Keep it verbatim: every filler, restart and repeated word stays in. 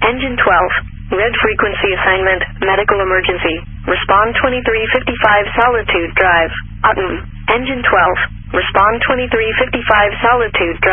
Engine twelve. Red frequency assignment, medical emergency. Respond twenty-three fifty-five Solitude Drive. Autumn. Engine twelve. Respond twenty-three fifty-five Solitude Drive.